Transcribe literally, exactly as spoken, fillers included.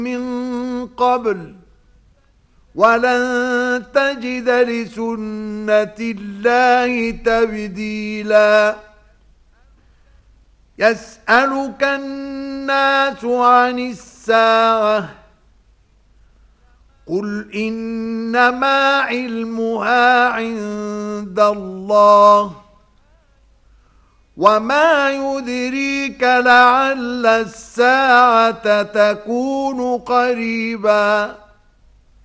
من قبل ولن تجد لسنة الله تبديلا يسألك الناس عن الساعة قل إنما علمها عند الله وما يدريك لعل الساعة تكون قريبا